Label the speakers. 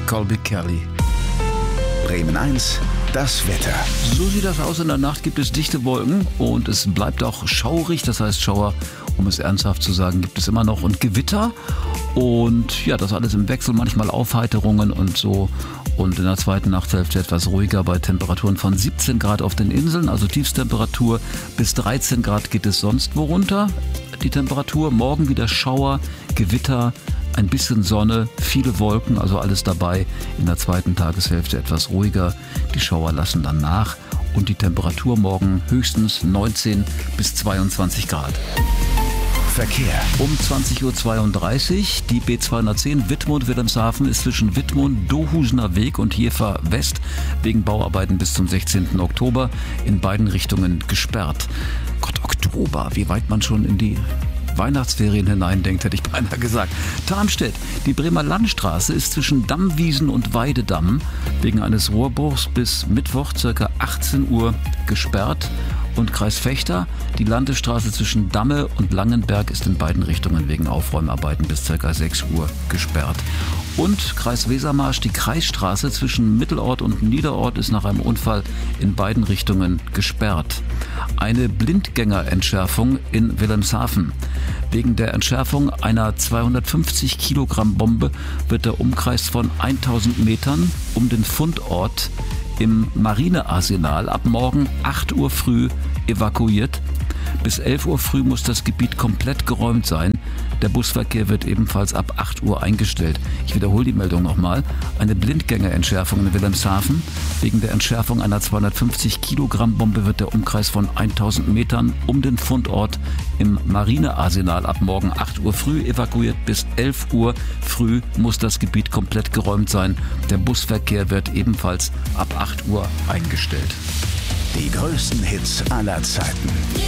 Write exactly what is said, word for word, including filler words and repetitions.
Speaker 1: Colby Kelly.
Speaker 2: Bremen eins, das Wetter.
Speaker 1: So sieht das aus. In der Nacht gibt es dichte Wolken und es bleibt auch schaurig. Das heißt Schauer, um es ernsthaft zu sagen, gibt es immer noch. Und Gewitter. Und ja, das alles im Wechsel. Manchmal Aufheiterungen und so. Und in der zweiten Nachthälfte etwas ruhiger bei Temperaturen von siebzehn Grad auf den Inseln. Also Tiefstemperatur bis dreizehn Grad geht es sonst wo runter. Die Temperatur. Morgen wieder Schauer, Gewitter. Ein bisschen Sonne, viele Wolken, also alles dabei. In der zweiten Tageshälfte etwas ruhiger. Die Schauer lassen dann nach und die Temperatur morgen höchstens neunzehn bis zweiundzwanzig Grad.
Speaker 2: Verkehr.
Speaker 1: Um zwanzig Uhr zweiunddreißig, die B zweihundertzehn Wittmund-Wilhelmshaven ist zwischen Wittmund-Dohusener Weg und Jever West wegen Bauarbeiten bis zum sechzehnten Oktober in beiden Richtungen gesperrt. Gott, Oktober, wie weit man schon in die Weihnachtsferien hineindenkt, hätte ich beinahe gesagt. Tarmstedt, die Bremer Landstraße ist zwischen Dammwiesen und Weidedamm wegen eines Rohrbruchs bis Mittwoch ca. achtzehn Uhr gesperrt. Und Kreis Vechta, die Landesstraße zwischen Damme und Langenberg ist in beiden Richtungen wegen Aufräumarbeiten bis ca. sechs Uhr gesperrt. Und Kreis Wesermarsch, die Kreisstraße zwischen Mittelort und Niederort ist nach einem Unfall in beiden Richtungen gesperrt. Eine Blindgängerentschärfung in Wilhelmshaven. Wegen der Entschärfung einer zweihundertfünfzig Kilogramm Bombe wird der Umkreis von tausend Metern um den Fundort im Marinearsenal ab morgen acht Uhr früh evakuiert. Bis elf Uhr früh muss das Gebiet komplett geräumt sein. Der Busverkehr wird ebenfalls ab acht Uhr eingestellt. Ich wiederhole die Meldung nochmal. Eine Blindgängerentschärfung in Wilhelmshaven. Wegen der Entschärfung einer zweihundertfünfzig Kilogramm Bombe wird der Umkreis von tausend Metern um den Fundort im Marinearsenal ab morgen acht Uhr früh evakuiert. Bis elf Uhr früh muss das Gebiet komplett geräumt sein. Der Busverkehr wird ebenfalls ab acht Uhr eingestellt.
Speaker 2: Die größten Hits aller Zeiten.